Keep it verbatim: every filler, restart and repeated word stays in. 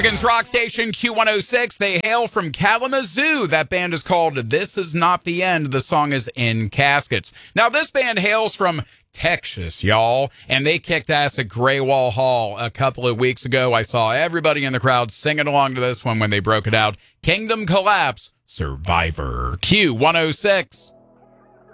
Oregon's rock station Q one oh six. They hail from Kalamazoo. That band is called This Is Not the End. The song is In Caskets. Now, this band hails from Texas, y'all, and they kicked ass at Graywall Hall a couple of weeks ago. I saw everybody in the crowd singing along to this one when they broke it out. Kingdom Collapse, Survivor. Q one oh six.